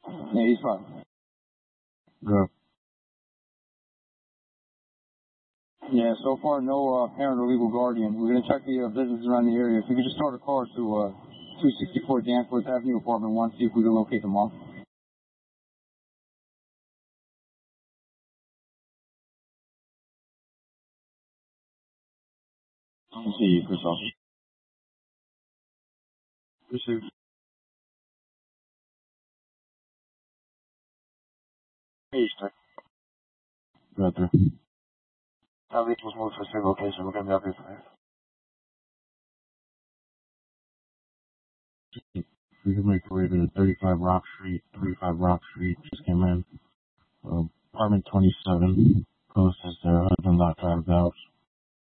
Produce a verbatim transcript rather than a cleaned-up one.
Yeah, he's fine. Good. Yeah, so far no uh, parent or legal guardian. We're going to check the uh, businesses around the area. If we could just start a car to uh, two sixty-four Danforth Avenue, apartment one, see if we can locate the mom. I'll see you, Chris. Received. Easter. Right there. Southeast was moved to a safe location. We're going to be up here for You can make your way to thirty-five Rock Street, thirty-five Rock Street. Just came in. Uh, apartment twenty-seven. Post is there. Husband not drives out.